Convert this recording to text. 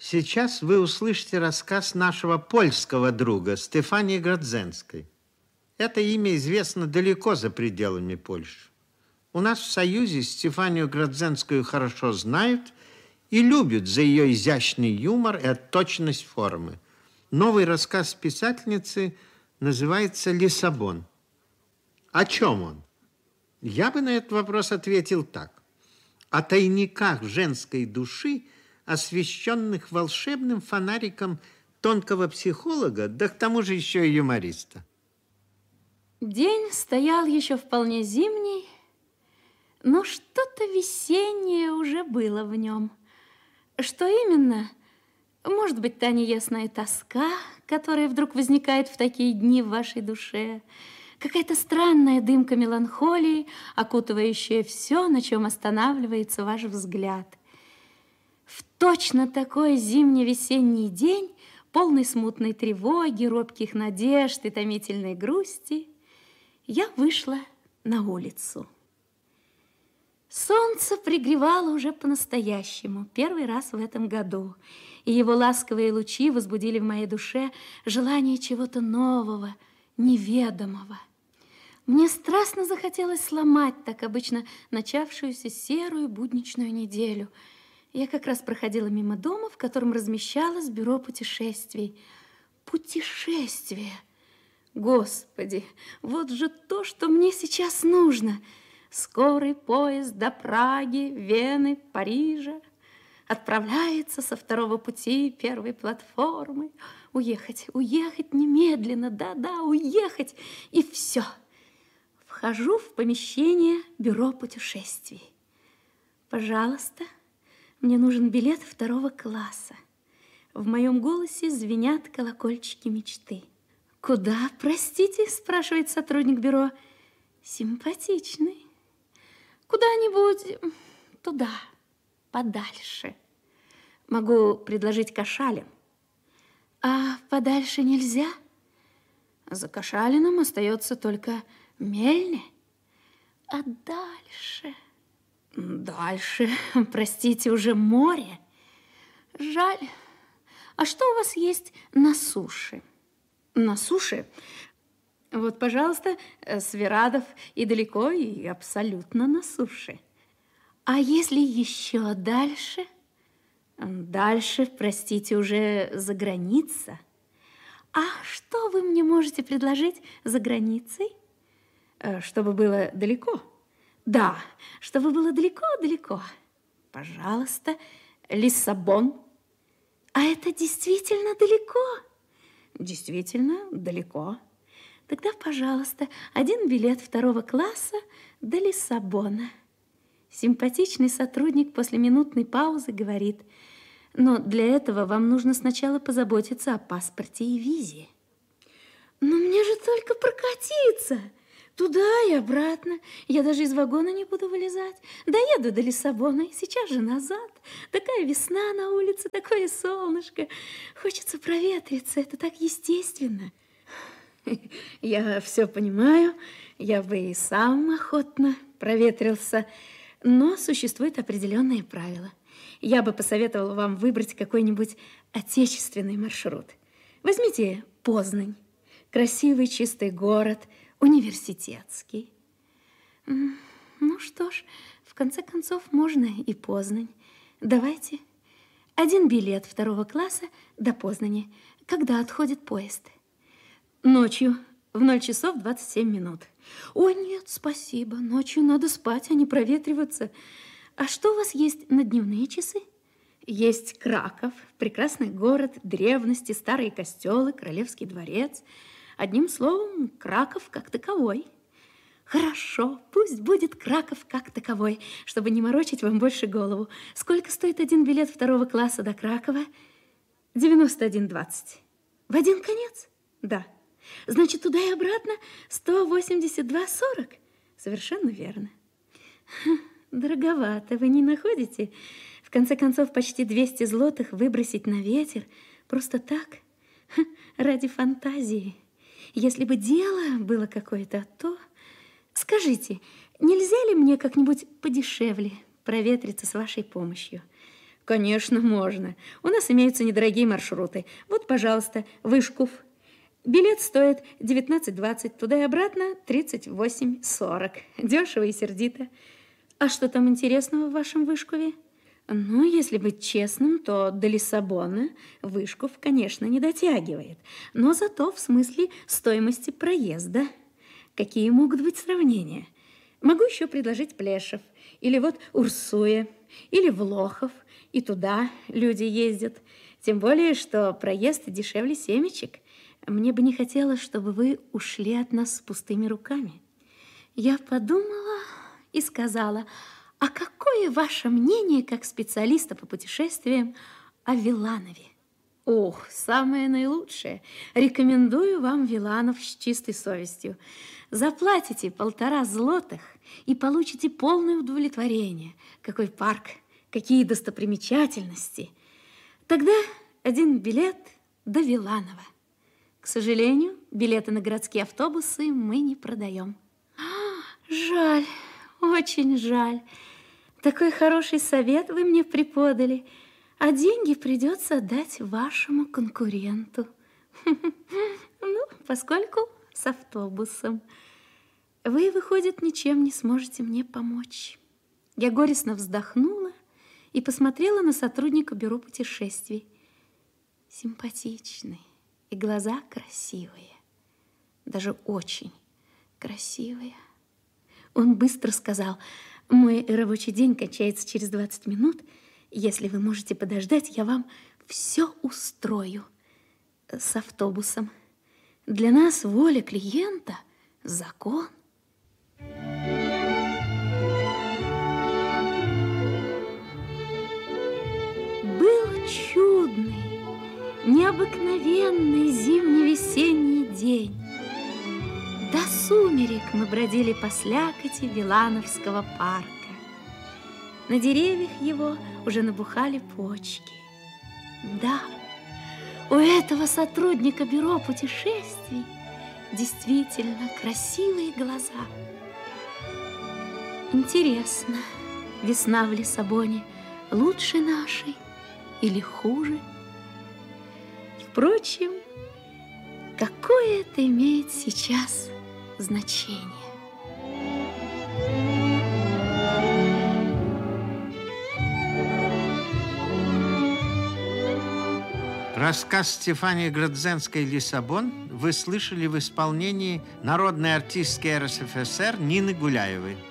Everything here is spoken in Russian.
Сейчас вы услышите рассказ нашего польского друга Стефании Градзенской. Это имя известно далеко за пределами Польши. У нас в Союзе Стефанию Градзенскую хорошо знают и любят за ее изящный юмор и точность формы. Новый рассказ писательницы называется «Лиссабон». О чем он? Я бы на этот вопрос ответил так. О тайниках женской души, освещенных волшебным фонариком тонкого психолога, да к тому же еще и юмориста. День стоял еще вполне зимний, но что-то весеннее уже было в нем. Что именно? Может быть, та неясная тоска, которая вдруг возникает в такие дни в вашей душе, какая-то странная дымка меланхолии, окутывающая все, на чем останавливается ваш взгляд. В точно такой зимне-весенний день, полный смутной тревоги, робких надежд и томительной грусти, я вышла на улицу. Солнце пригревало уже по-настоящему, первый раз в этом году, и его ласковые лучи возбудили в моей душе желание чего-то нового, неведомого. Мне страстно захотелось сломать так обычно начавшуюся серую будничную неделю. Я как раз проходила мимо дома, в котором размещалось бюро путешествий. Путешествие! Господи, вот же то, что мне сейчас нужно. Скорый поезд до Праги, Вены, Парижа. Отправляется со второго пути первой платформы. Уехать, уехать немедленно, да-да, уехать. И все. Вхожу в помещение бюро путешествий. Пожалуйста, мне нужен билет второго класса. В моем голосе звенят колокольчики мечты. Куда, простите, спрашивает сотрудник бюро. Симпатичный. Куда-нибудь туда, подальше. Могу предложить Кашалин. А подальше нельзя? За Кашалином остается только Мельне. А дальше? Дальше, простите, уже море. Жаль. А что у вас есть на суше? На суше? Вот, пожалуйста, Свирадов и далеко, и абсолютно на суше. А если еще дальше? Дальше, простите, уже за граница. А что вы мне можете предложить за границей? Чтобы было далеко. Да, чтобы было далеко-далеко. Пожалуйста, Лиссабон. А это действительно далеко? Действительно далеко. Тогда, пожалуйста, один билет второго класса до Лиссабона. Симпатичный сотрудник после минутной паузы говорит: но для этого вам нужно сначала позаботиться о паспорте и визе. Но мне же только прокатиться. Туда и обратно. Я даже из вагона не буду вылезать. Доеду до Лиссабона и сейчас же назад. Такая весна на улице, такое солнышко. Хочется проветриться, это так естественно. Я все понимаю, я бы и сам охотно проветрился, но существует определенные правила. Я бы посоветовала вам выбрать какой-нибудь отечественный маршрут. Возьмите Познань, красивый чистый город, университетский. Ну что ж, в конце концов, можно и Познань. Давайте. Один билет второго класса до Познани. Когда отходит поезд? Ночью, в 0 часов 27 минут. Ой, нет, спасибо. Ночью надо спать, а не проветриваться. А что у вас есть на дневные часы? Есть Краков, прекрасный город, древности, старые костелы, Королевский дворец. Одним словом, Краков как таковой. Хорошо, пусть будет Краков как таковой, чтобы не морочить вам больше голову. Сколько стоит один билет второго класса до Кракова? 91,20. В один конец? Да. Значит, туда и обратно 182,40. Совершенно верно. Дороговато, вы не находите? В конце концов, почти 200 злотых выбросить на ветер просто так, ради фантазии. Если бы дело было какое-то, то... Скажите, нельзя ли мне как-нибудь подешевле проветриться с вашей помощью? Конечно, можно. У нас имеются недорогие маршруты. Вот, пожалуйста, Вышков. Билет стоит 19,20, туда и обратно 38,40. Дешево и сердито. А что там интересного в вашем Вышкове? Ну, если быть честным, то до Лиссабона Вышков, конечно, не дотягивает. Но зато в смысле стоимости проезда. Какие могут быть сравнения? Могу еще предложить Плешев. Или вот Урсуя. Или Влохов. И туда люди ездят. Тем более, что проезд дешевле семечек. Мне бы не хотелось, чтобы вы ушли от нас с пустыми руками. Я подумала и сказала: а какое ваше мнение, как специалиста по путешествиям, о Виланове? Ох, самое наилучшее. Рекомендую вам Виланов с чистой совестью. Заплатите 1,5 злотых и получите полное удовлетворение. Какой парк, какие достопримечательности. Тогда один билет до Виланова. К сожалению, билеты на городские автобусы мы не продаем. Жаль, очень жаль. Такой хороший совет вы мне преподали, а деньги придется отдать вашему конкуренту. Ну, поскольку с автобусом. Вы, выходит, ничем не сможете мне помочь. Я горестно вздохнула и посмотрела на сотрудника бюро путешествий. Симпатичный, и глаза красивые, даже очень красивые. Он быстро сказал: мой рабочий день кончается через 20 минут. Если вы можете подождать, я вам все устрою с автобусом. Для нас воля клиента – закон. Был чудный, необыкновенный зимне-весенний день. До сумерек мы бродили по слякоти Вилановского парка. На деревьях его уже набухали почки. Да, у этого сотрудника бюро путешествий действительно красивые глаза. Интересно, весна в Лиссабоне лучше нашей или хуже? Впрочем, какое это имеет сейчас значение? Рассказ Стефании Градзенской «Лиссабон» вы слышали в исполнении народной артистки РСФСР Нины Гуляевой.